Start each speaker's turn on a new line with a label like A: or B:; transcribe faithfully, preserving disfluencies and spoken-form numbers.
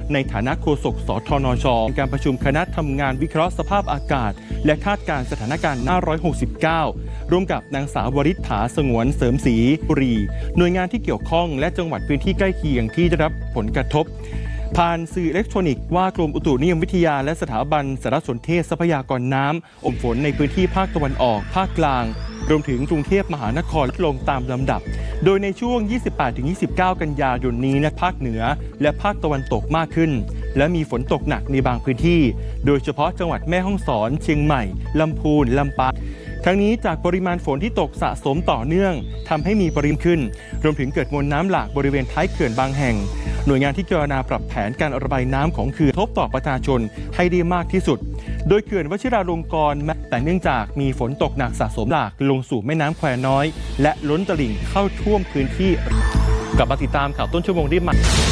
A: ในฐานะโฆษกสทนช.การประชุมคณะทำงานวิเคราะห์สภาพอากาศและคาดการณ์สถานการณ์หน้าหนึ่งร้อยหกสิบเก้าร่วมกับนางสาววริษฐาสงวนเสริมศรีบุรีหน่วยงานที่เกี่ยวข้องและจังหวัดพื้นที่ใกล้เคียงที่ได้รับผลกระทบผ่านสื่ออิเล็กทรอนิกส์ว่ากรมอุตุนิยมวิทยาและสถาบันสารสนเทศทรัพยากรน้ำอมฝนในพื้นที่ภาคตะวันออกภาคกลางรวมถึงกรุงเทพมหานครลดลงตามลำดับโดยในช่วง ยี่สิบแปดถึงยี่สิบเก้า กันยายนนี้นะภาคเหนือและภาคตะวันตกมากขึ้นและมีฝนตกหนักในบางพื้นที่โดยเฉพาะจังหวัดแม่ฮ่องสอนเชียงใหม่ลำพูนลำปางทั้งนี้จากปริมาณฝนที่ตกสะสมต่อเนื่องทำให้มีปริมาณขึ้นรวมถึงเกิดมวลน้ำหลากบริเวณท้ายเขื่อนบางแห่งหน่วยงานที่พิจารณาปรับแผนการระบายน้ำของเขื่อนทบต่อประชาชนให้ได้มากที่สุดโดยเขื่อนวชิราลงกรณ์แต่เนื่องจากมีฝนตกหนักสะสมหลากลงสู่แม่น้ำแควน้อยและล้นตลิ่งเข้าท่วมพื้นที่กลับมาติดตามข่าวต้นชั่วโมงได้ใหม่